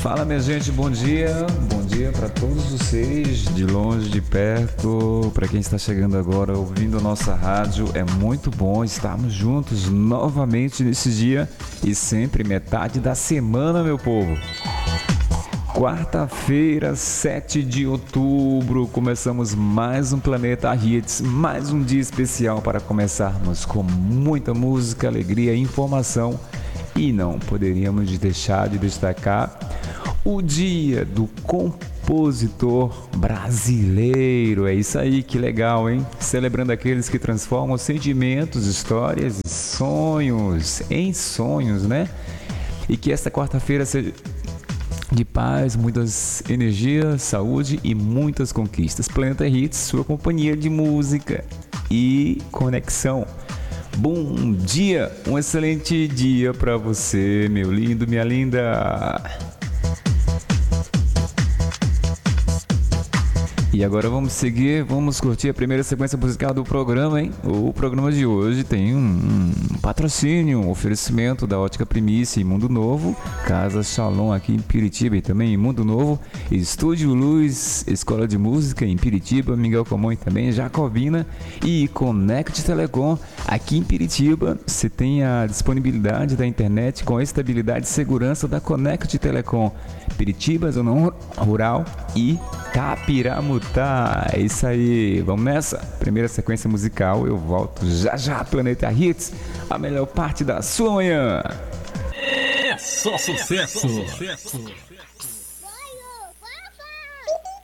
Fala, minha gente, bom dia. Bom dia para todos vocês, de longe, de perto. Para quem está chegando agora, ouvindo a nossa rádio, é muito bom estarmos juntos novamente nesse dia e sempre metade da semana, meu povo. Quarta-feira, 7 de outubro, começamos mais um Planeta Hits, mais um dia especial para começarmos com muita música, alegria e informação. E não poderíamos deixar de destacar o dia do compositor brasileiro. É isso aí, que legal, hein? Celebrando aqueles que transformam sentimentos, histórias e sonhos em sonhos, né? E que esta quarta-feira seja de paz, muitas energias, saúde e muitas conquistas. Planeta Hits, sua companhia de música e conexão. Bom dia, um excelente dia para você, meu lindo, minha linda. E agora vamos seguir, vamos curtir a primeira sequência musical do programa, hein? O programa de hoje tem um patrocínio, um oferecimento da Ótica Primícia em Mundo Novo, Casa Shalom aqui em Piritiba e também em Mundo Novo, Estúdio Luz, Escola de Música em Piritiba, Miguel Comum também, Jacobina e Connect Telecom aqui em Piritiba. Você tem a disponibilidade da internet com a estabilidade e segurança da Connect Telecom Piritiba, Zona Rural e Capiramuta. É isso aí, vamos nessa? Primeira sequência musical, eu volto já já. Planeta Hits, a melhor parte da sua manhã. É só sucesso.